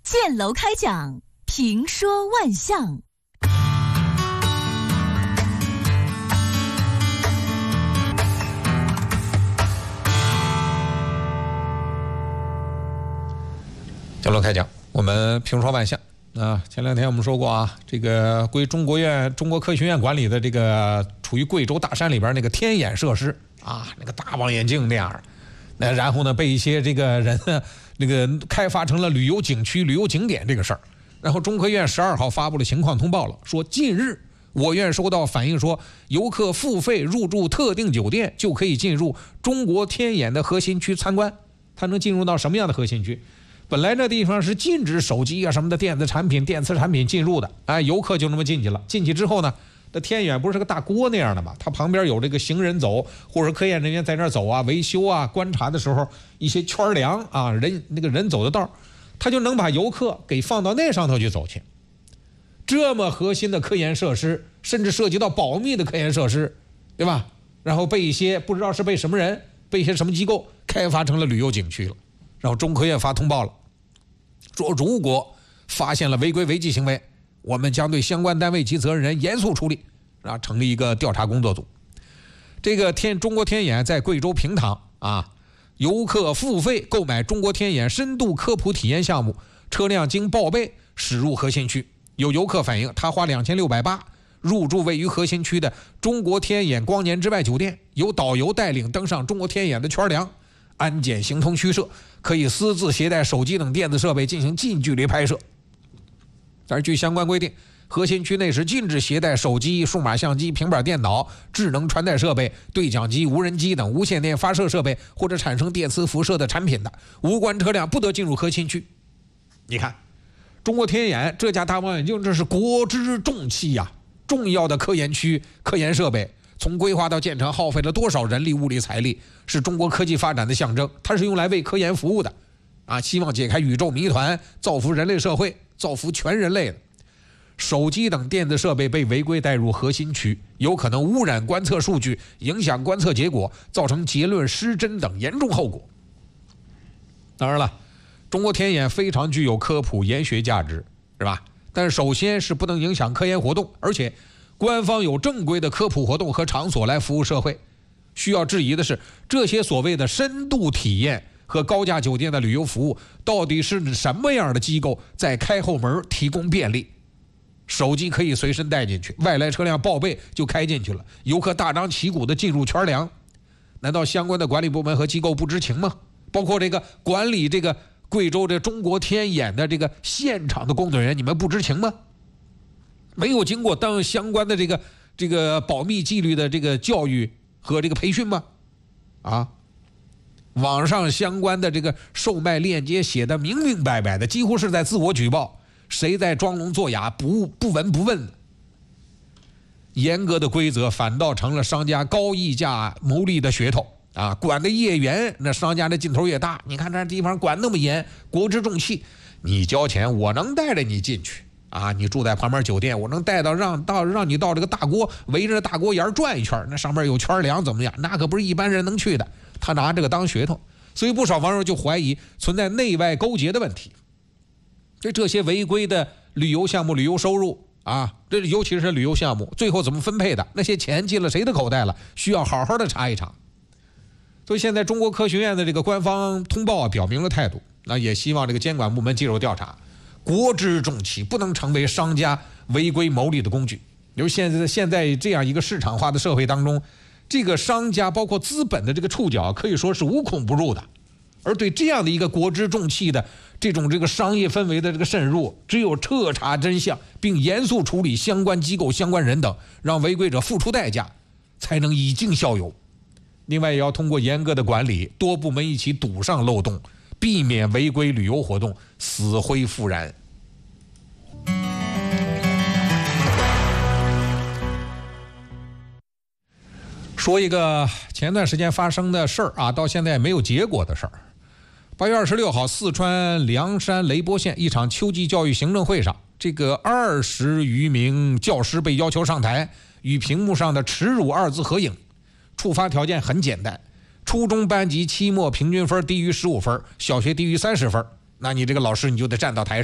建楼开讲，评说万象。 建楼开讲，我们评说万象。前两天我们说过啊，这个归中国科学院管理的这个处于贵州大山里边那个天眼设施啊，那个大望远镜那样，然后呢被一些这个人那个开发成了旅游景区、旅游景点这个事儿。然后中科院12号发布了情况通报了，说近日我院收到反映说，游客付费入住特定酒店就可以进入中国天眼的核心区参观。它能进入到什么样的核心区？本来这地方是禁止手机啊什么的电子产品、电磁产品进入的，游客就那么进去了。进去之后呢，这天眼不是个大锅那样的嘛，它旁边有这个行人走，或者科研人员在那儿走啊、维修啊、观察的时候一些圈梁啊、人走的道，它就能把游客给放到那上头去走去。这么核心的科研设施，甚至涉及到保密的科研设施，对吧？然后被一些不知道是被什么人、被一些什么机构开发成了旅游景区了。然后中科院发通报了，说如果发现了违规违纪行为，我们将对相关单位及责任人严肃处理，成立一个调查工作组。这个中国天眼在贵州平塘啊，游客付费购买中国天眼深度科普体验项目，车辆经报备驶入核心区。有游客反映，他花2680入住位于核心区的中国天眼光年之外酒店，由导游带领登上中国天眼的圈梁，安检形同虚设，可以私自携带手机等电子设备进行近距离拍摄。但是据相关规定，核心区内是禁止携带手机、数码相机、平板电脑、智能传带设备、对讲机、无人机等无线电发射设备或者产生电磁辐射的产品的，无关车辆不得进入核心区。你看，中国天眼这家大望远镜，这是国之重器呀，重要的科研区、科研设备。从规划到建成耗费了多少人力物力财力，是中国科技发展的象征。它是用来为科研服务的希望解开宇宙谜团，造福人类社会，造福全人类的。手机等电子设备被违规带入核心区，有可能污染观测数据，影响观测结果，造成结论失真等严重后果。当然了，中国天眼非常具有科普研学价值，是吧？但是首先是不能影响科研活动，而且官方有正规的科普活动和场所来服务社会。需要质疑的是，这些所谓的深度体验和高价酒店的旅游服务，到底是什么样的机构在开后门提供便利？手机可以随身带进去，外来车辆报备就开进去了，游客大张旗鼓的进入圈梁，难道相关的管理部门和机构不知情吗？包括这个管理这个贵州这中国天眼的这个现场的工作人员，你们不知情吗？没有经过相关的这个保密纪律的这个教育和这个培训吗？网上相关的这个售卖链接写的明明白白的，几乎是在自我举报，谁在装聋作哑、不闻不问？严格的规则反倒成了商家高溢价牟利的噱头管得越严，那商家的劲头越大。你看这地方管那么严，国之重器，你交钱，我能带着你进去。你住在旁边酒店，我能带到让你到这个大锅，围着大锅沿转一圈，那上面有圈梁怎么样？那可不是一般人能去的。他拿这个当噱头，所以不少网友就怀疑存在内外勾结的问题。这些违规的旅游项目、旅游收入这尤其是旅游项目，最后怎么分配的？那些钱进了谁的口袋了？需要好好的查一查。所以现在中国科学院的这个官方通报表明了态度，也希望这个监管部门介入调查。国之重器不能成为商家违规牟利的工具。由现在这样一个市场化的社会当中，这个商家包括资本的这个触角可以说是无孔不入的。而对这样的一个国之重器的这个商业氛围的这个渗入，只有彻查真相，并严肃处理相关机构、相关人等，让违规者付出代价，才能以儆效尤。另外，也要通过严格的管理，多部门一起堵上漏洞，避免违规旅游活动死灰复燃。说一个前段时间发生的事儿到现在没有结果的事儿。8月26号，四川凉山雷波县一场秋季教育行政会上，这个20余名教师被要求上台，与屏幕上的耻辱2字合影。触发条件很简单，初中班级期末平均分低于15分，小学低于30分，那你这个老师你就得站到台上。